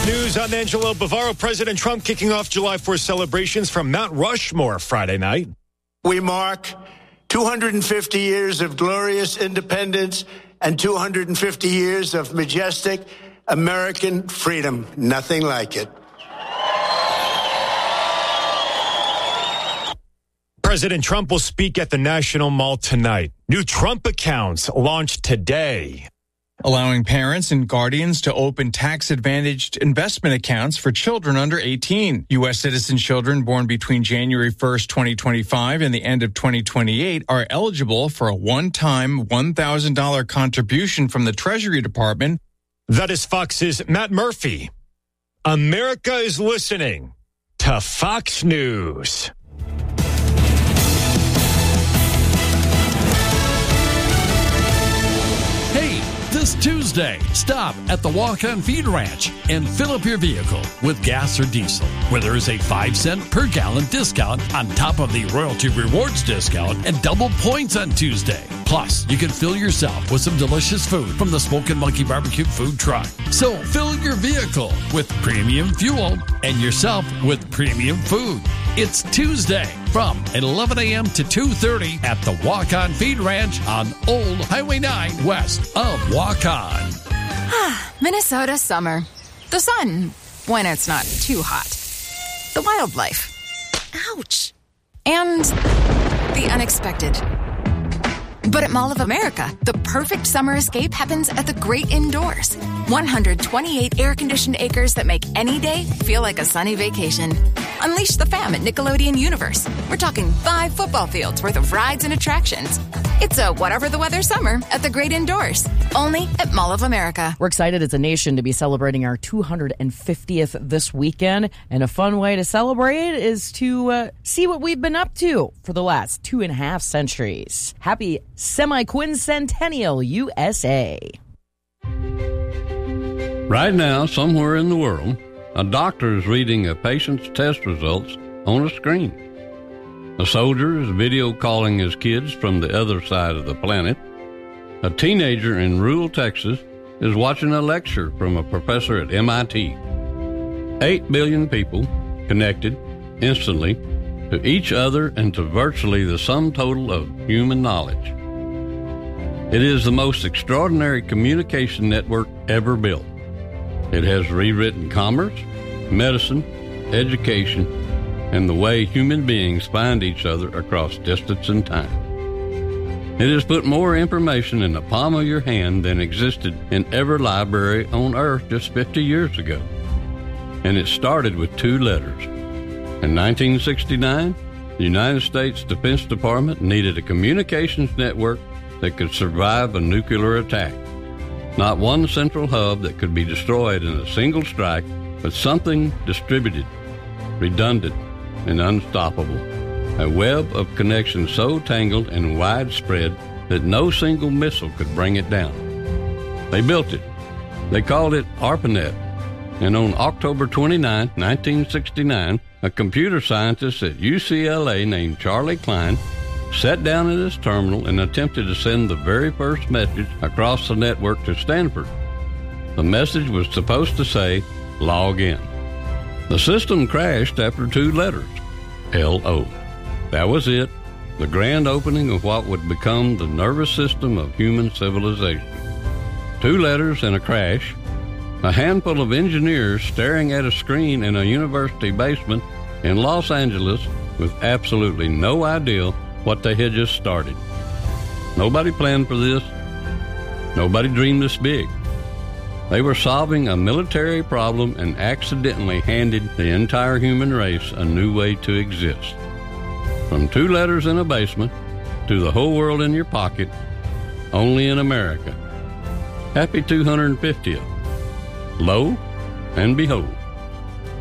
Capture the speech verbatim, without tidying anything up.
News, I'm Angelo Bavaro. President Trump kicking off July fourth celebrations from Mount Rushmore Friday night. We mark two hundred fifty years of glorious independence and two hundred fifty years of majestic American freedom. Nothing like it. President Trump will speak at the National Mall tonight. New Trump accounts launched today, allowing parents and guardians to open tax-advantaged investment accounts for children under eighteen. U S citizen children born between January first, twenty twenty-five and the end of twenty twenty-eight are eligible for a one-time one thousand dollars contribution from the Treasury Department. That is Fox's Matt Murphy. America is listening to Fox News. This Tuesday, stop at the Walk-On Feed Ranch and fill up your vehicle with gas or diesel, where there is a five cent per gallon discount on top of the Royalty Rewards discount and double points on Tuesday. Plus, you can fill yourself with some delicious food from the Smokin' Monkey Barbecue food truck. So fill your vehicle with premium fuel and yourself with premium food. It's Tuesday from eleven a.m. to two thirty at the Walk-On Feed Ranch on Old Highway nine west of Walk-On. Minnesota summer. The sun, when it's not too hot. The wildlife. Ouch. And the unexpected. But at Mall of America, the perfect summer escape happens at the great indoors. one hundred twenty-eight air-conditioned acres that make any day feel like a sunny vacation. Unleash the fam at Nickelodeon Universe. We're talking five football fields worth of rides and attractions. It's a whatever the weather summer at the great indoors. Only at Mall of America. We're excited as a nation to be celebrating our two hundred fiftieth this weekend. And a fun way to celebrate is to uh, see what we've been up to for the last two and a half centuries. Happy semi-quincentennial U S A. Right now, somewhere in the world, a doctor is reading a patient's test results on a screen. A soldier is video calling his kids from the other side of the planet. A teenager in rural Texas is watching a lecture from a professor at M I T. Eight billion people connected instantly to each other and to virtually the sum total of human knowledge. It is the most extraordinary communication network ever built. It has rewritten commerce, medicine, education, and the way human beings find each other across distance and time. It has put more information in the palm of your hand than existed in every library on Earth just fifty years ago. And it started with two letters. In nineteen sixty-nine, the United States Defense Department needed a communications network that could survive a nuclear attack. Not one central hub that could be destroyed in a single strike, but something distributed, redundant, and unstoppable. A web of connections so tangled and widespread that no single missile could bring it down. They built it. They called it ARPANET. And on October twenty-ninth, nineteen sixty-nine, a computer scientist at U C L A named Charlie Klein sat down at his terminal and attempted to send the very first message across the network to Stanford. The message was supposed to say, log in. The system crashed after two letters, L O. That was it, the grand opening of what would become the nervous system of human civilization. Two letters and a crash, a handful of engineers staring at a screen in a university basement in Los Angeles with absolutely no idea what they had just started. Nobody planned for this. Nobody dreamed this big. They were solving a military problem and accidentally handed the entire human race a new way to exist. From two letters in a basement to the whole world in your pocket, only in America. Happy two hundred fiftieth. Lo and behold.